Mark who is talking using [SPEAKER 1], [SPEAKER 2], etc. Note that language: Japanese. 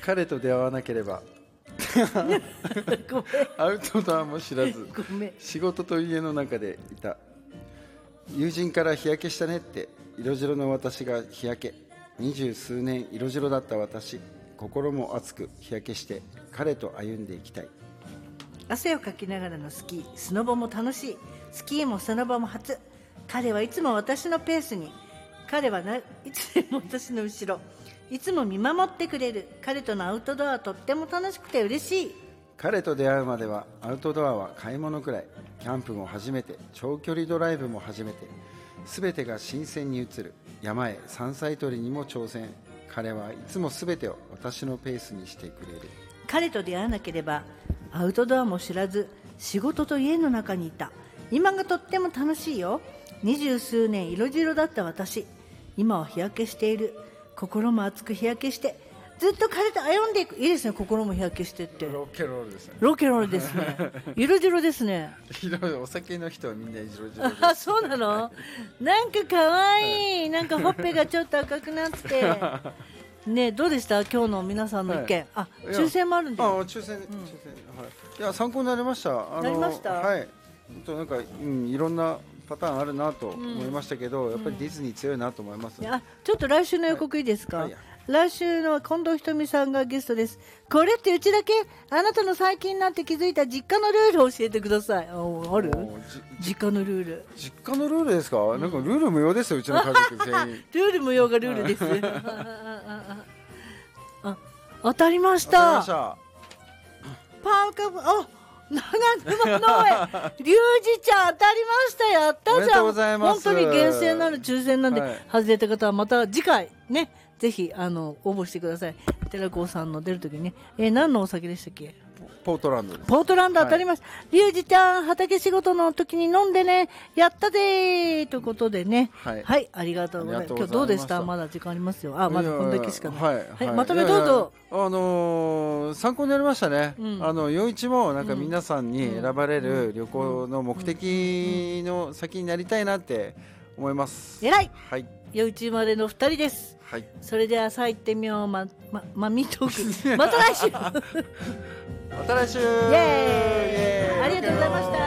[SPEAKER 1] 彼と出会わなければアウトドアも知らず仕事と家の中でいた。友人から日焼けしたねって色白の私が日焼け、20数年色白だった私、心も熱く日焼けして彼と歩んでいきたい。
[SPEAKER 2] 汗をかきながらのスキー、スノボも楽しい。スキーもスノボも初。彼はいつも私のペースに、彼はいつでも私の後ろ、いつも見守ってくれる。彼とのアウトドアはとっても楽しくて嬉しい。
[SPEAKER 1] 彼と出会うまではアウトドアは買い物くらい、キャンプも初めて、長距離ドライブも初めて、全てが新鮮に映る。山へ山菜採りにも挑戦。彼はいつも全てを私のペースにしてくれる。
[SPEAKER 2] 彼と出会わなければアウトドアも知らず仕事と家の中にいた。今がとっても楽しいよ。20数年色白だった私、今は日焼けしている。心も熱く日焼けしてずっと彼と歩んでいく。いいですね、心も日焼けしてって。
[SPEAKER 1] ロケロールですね。
[SPEAKER 2] ロケロールですね。色白ですね。
[SPEAKER 1] お酒の人はみんな色白です。
[SPEAKER 2] あ、そうなの。なんか可愛い。なんかほっぺがちょっと赤くなってね、どうでした今日の皆さんの意見。あ、抽選もあるんで。
[SPEAKER 1] 抽選、はい。いや、参考になりました。
[SPEAKER 2] なりました。
[SPEAKER 1] はい。なんか、いろんなパターンあるなと思いましたけど、やっぱりディズニー強いなと思います。
[SPEAKER 2] あ、ちょっと来週の予告いいですか。来週の近藤ひとみさんがゲストです。これってうちだけ？あなたの最近になって気づいた実家のルールを教えてください。ある？実家のルール。
[SPEAKER 1] 実家のルールですか？なんかルール無用ですよ、うちの家族全員。
[SPEAKER 2] ルール無用がルールです。あ、当たりました。パンカブ、長沼農園リュウジちゃん当たりました。やったじゃん。本当に厳選なる抽選なんで、外れた方はまた次回ね、ぜひ応募してください。寺子さんの出るときにね、何のお酒でしたっけ？
[SPEAKER 1] ポートランドです。
[SPEAKER 2] ポートランド当たりました。リュウジちゃん畑仕事の時に飲んでね、やったぜーということでね、はい、ありがとうございます。今日どうでした？まだ時間ありますよ。まだこんだけしかない。はい、まとめどうぞ。
[SPEAKER 1] 参考になりましたね。陽一もなんか皆さんに選ばれる旅行の目的の先になりたいなって思います。
[SPEAKER 2] 偉い。はい。陽一生まれの2人です。はい。それではさあ行ってみよう。見とく。また来週。
[SPEAKER 1] また来週。イエーイ。
[SPEAKER 2] ありがとうございました。